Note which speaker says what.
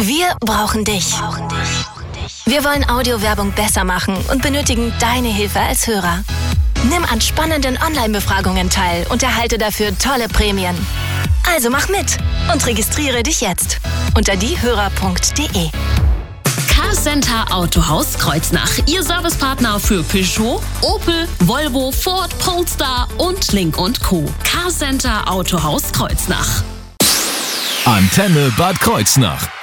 Speaker 1: Wir brauchen dich. Wir wollen Audiowerbung besser machen und benötigen deine Hilfe als Hörer. Nimm an spannenden Online-Befragungen teil und erhalte dafür tolle Prämien. Also mach mit und registriere dich jetzt unter diehörer.de.
Speaker 2: Carcenter Autohaus Kreuznach. Ihr Servicepartner für Peugeot, Opel, Volvo, Ford, Polestar und Link & Co. Carcenter Autohaus Kreuznach.
Speaker 3: Antenne Bad Kreuznach.